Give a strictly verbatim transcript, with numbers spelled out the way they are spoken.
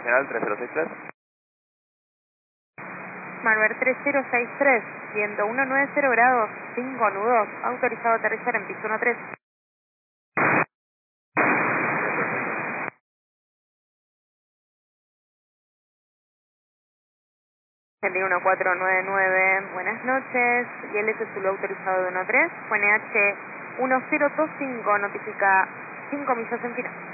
General tres cero seis tres. Malver tres cero seis tres, viento ciento noventa grados, cinco nudos, autorizado a aterrizar en piso uno tres. uno cuatro nueve nueve, buenas noches, y el S Zulu autorizado de uno tres, F N H uno cero dos cinco, notifica cinco millas en final.